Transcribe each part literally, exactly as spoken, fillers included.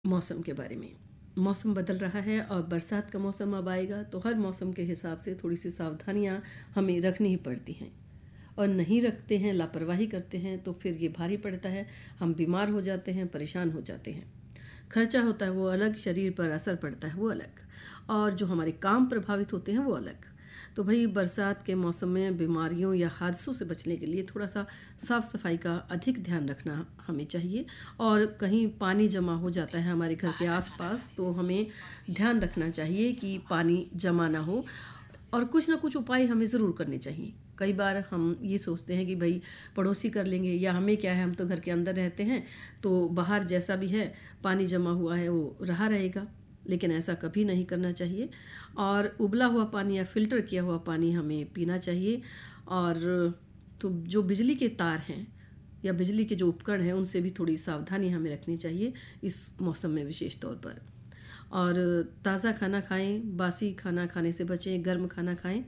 मौसम के बारे में। मौसम बदल रहा है और बरसात का मौसम अब आएगा, तो हर मौसम के हिसाब से थोड़ी-सी सावधानियाँ हमें रखनी ही पड़ती हैं और नहीं रखते हैं, लापरवाही करते हैं तो फिर ये भारी पड़ता है, हम बीमार हो जाते हैं, परेशान हो जाते हैं। खर्चा होता है वो अलग, शरीर पर असर पड़ता है वो अलग और जो हमारे काम प्रभावित होते हैं वो अलग। तो भई बरसात के मौसम में बीमारियों या हादसों से बचने के लिए थोड़ा-सा साफ-सफाई का अधिक ध्यान रखना हमें चाहिए और कहीं पानी जमा हो जाता है हमारे घर के आस-पास तो हमें ध्यान रखना चाहिए कि पानी जमा ना हो और कुछ ना कुछ उपाय हमें ज़रूर करने चाहिए। कई बार हम ये सोचते हैं कि भई पड़ोसी कर लेंगे या हमें क्या है, हम तो घर के अंदर रहते हैं, तो बाहर जैसा भी है पानी जमा हुआ है वो रहा रहेगा। लेकिन ऐसा कभी नहीं करना चाहिए और उबला हुआ पानी या फ़िल्टर किया हुआ पानी हमें पीना चाहिए। और तो जो बिजली के तार हैं या बिजली के जो उपकरण हैं उनसे भी थोड़ी सावधानी हमें रखनी चाहिए इस मौसम में विशेष तौर पर। और ताज़ा खाना खाएँ, बासी खाना खाने से बचें, गर्म खाना खाएँ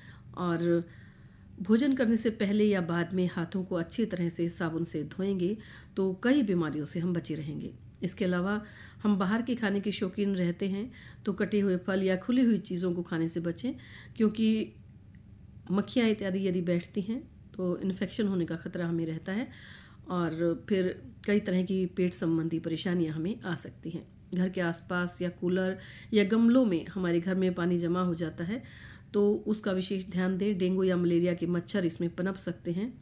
और भोजन करने से पहले या बाद में हाथों को अच्छी तरह से साबुन से धोएँगे तो कई बीमारियों से हम बचे रहेंगे। इसके अलावा हम बाहर के खाने के शौकीन रहते हैं तो कटे हुए फल या खुली हुई चीज़ों को खाने से बचें, क्योंकि मक्खियाँ इत्यादि यदि बैठती हैं तो इन्फेक्शन होने का खतरा हमें रहता है और फिर कई तरह की पेट संबंधी परेशानियां हमें आ सकती हैं। घर के आसपास या कूलर या गमलों में हमारे घर में पानी जमा हो जाता है तो उसका विशेष ध्यान दें। डेंगू या मलेरिया के मच्छर इसमें पनप सकते हैं।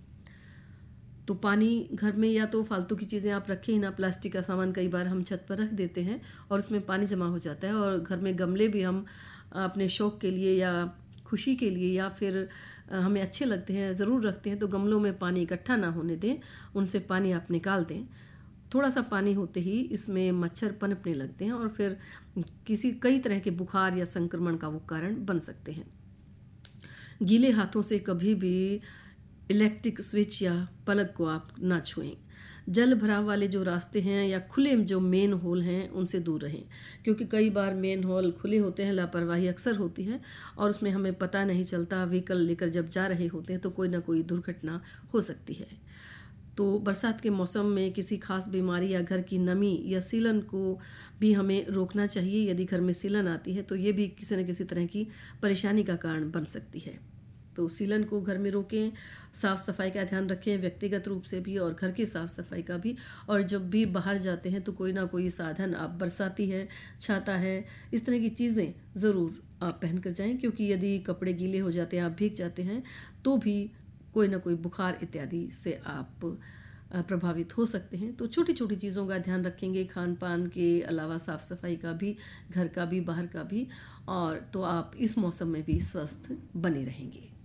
तो पानी घर में या तो फालतू की चीज़ें आप रखें ही ना। प्लास्टिक का सामान कई बार हम छत पर रख देते हैं और उसमें पानी जमा हो जाता है और घर में गमले भी हम अपने शौक़ के लिए या खुशी के लिए या फिर हमें अच्छे लगते हैं ज़रूर रखते हैं, तो गमलों में पानी इकट्ठा ना होने दें, उनसे पानी आप निकाल दें। थोड़ा सा पानी होते ही इसमें मच्छर पनपने लगते हैं और फिर किसी कई तरह के बुखार या संक्रमण का वो कारण बन सकते हैं। गीले हाथों से कभी भी इलेक्ट्रिक स्विच या प्लग को आप ना छुएं। जल भराव वाले जो रास्ते हैं या खुले जो मेन होल हैं उनसे दूर रहें, क्योंकि कई बार मेन होल खुले होते हैं, लापरवाही अक्सर होती है और उसमें हमें पता नहीं चलता। व्हीकल लेकर जब जा रहे होते हैं तो कोई ना कोई दुर्घटना हो सकती है। तो बरसात के मौसम में किसी खास बीमारी या घर की नमी या सीलन को भी हमें रोकना चाहिए। यदि घर में सीलन आती है तो ये भी किसी न किसी तरह की परेशानी का कारण बन सकती है। तो सीलन को घर में रोकें, साफ़ सफाई का ध्यान रखें, व्यक्तिगत रूप से भी और घर की साफ़ सफाई का भी। और जब भी बाहर जाते हैं तो कोई ना कोई साधन, आप बरसाती है, छाता है, इस तरह की चीज़ें ज़रूर आप पहन कर जाएं, क्योंकि यदि कपड़े गीले हो जाते हैं, आप भीग जाते हैं तो भी कोई ना कोई बुखार इत्यादि से आप प्रभावित हो सकते हैं। तो छोटी छोटी चीज़ों का ध्यान रखेंगे, खान पान के अलावा साफ़ सफाई का भी, घर का भी, बाहर का भी, और तो आप इस मौसम में भी स्वस्थ बने रहेंगे।